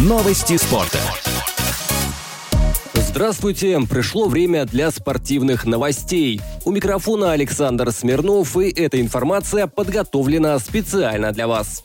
Новости спорта. Здравствуйте! Пришло время для спортивных новостей. У микрофона Александр Смирнов, и эта информация подготовлена специально для вас.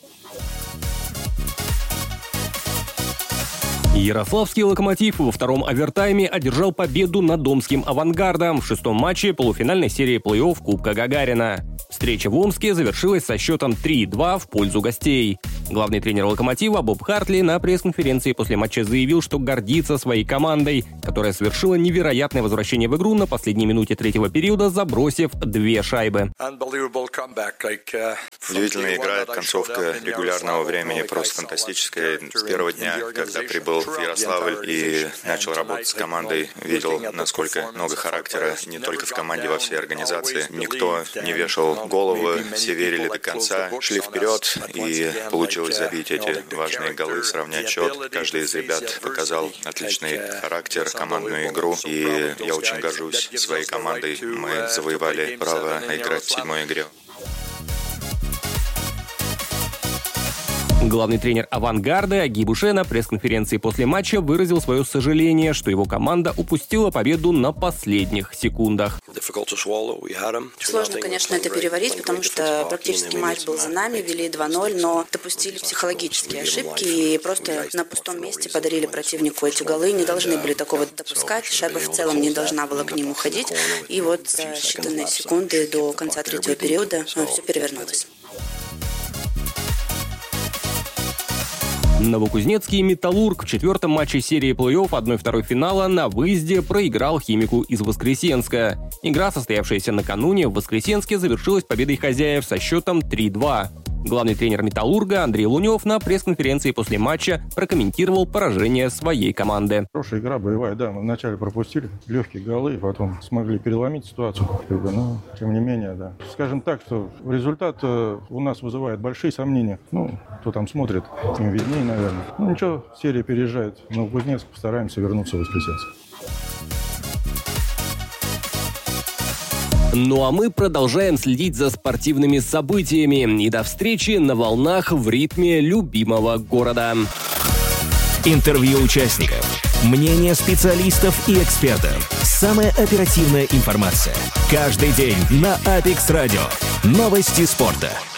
Ярославский «Локомотив» во втором овертайме одержал победу над Омским «Авангардом» в шестом матче полуфинальной серии плей-офф Кубка Гагарина. Встреча в Омске завершилась со счетом 3-2 в пользу гостей. Главный тренер «Локомотива» Боб Хартли на пресс-конференции после матча заявил, что гордится своей командой, которая совершила невероятное возвращение в игру на последней минуте третьего периода, забросив 2 шайбы. Удивительная игра, концовка регулярного времени просто фантастическая. С первого дня, когда прибыл в Ярославль и начал работать с командой, видел, насколько много характера не только в команде, во всей организации. Никто не вешал головы, все верили до конца, шли вперед, и получилось забить эти важные голы, сравнять счет. Каждый из ребят показал отличный характер, командную игру, и я очень горжусь своей командой. Мы завоевали право играть в 7-й игре. Главный тренер «Авангарда» Аги Буше на пресс-конференции после матча выразил свое сожаление, что его команда упустила победу на последних секундах. Сложно, конечно, это переварить, потому что практически матч был за нами, вели 2-0, но допустили психологические ошибки и просто на пустом месте подарили противнику эти голы. Не должны были такого допускать, шайба в целом не должна была к ним уходить. И вот за считанные секунды до конца третьего периода все перевернулось. Новокузнецкий «Металлург» в четвертом матче серии плей-офф 1/2 финала на выезде проиграл «Химику» из Воскресенска. Игра, состоявшаяся накануне в Воскресенске, завершилась победой хозяев со счетом 3-2. Главный тренер «Металлурга» Андрей Лунев на пресс-конференции после матча прокомментировал поражение своей команды. Хорошая игра, боевая, да. Мы вначале пропустили легкие голы, потом смогли переломить ситуацию. Но, тем не менее, да. Скажем так, что результат у нас вызывает большие сомнения. Кто там смотрит, им виднее, наверное. Ничего, серия переезжает. Но в Кузнецк постараемся вернуться в Воскресенск. Ну а мы продолжаем следить за спортивными событиями. И до встречи на волнах в ритме любимого города. Интервью участников, мнения специалистов и экспертов. Самая оперативная информация. Каждый день на Апекс Радио. Новости спорта.